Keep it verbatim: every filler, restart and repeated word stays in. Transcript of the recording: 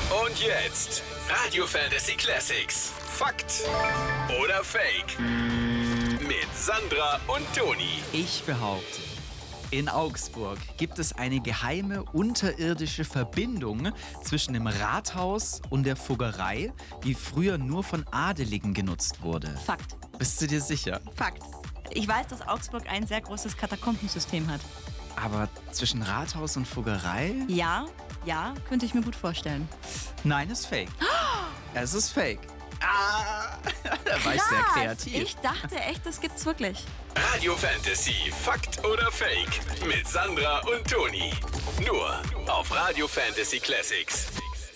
Und jetzt Radio Fantasy Classics. Fakt oder Fake? Mit Sandra und Toni. Ich behaupte, in Augsburg gibt es eine geheime unterirdische Verbindung zwischen dem Rathaus und der Fuggerei, die früher nur von Adeligen genutzt wurde. Fakt. Bist du dir sicher? Fakt. Ich weiß, dass Augsburg ein sehr großes Katakombensystem hat. Aber zwischen Rathaus und Fuggerei? Ja, ja, könnte ich mir gut vorstellen. Nein, ist fake. Es ist fake. Ah, da war ich sehr kreativ. Ich dachte echt, das gibt's wirklich. Radio Fantasy. Fakt oder Fake? Mit Sandra und Toni. Nur auf Radio Fantasy Classics.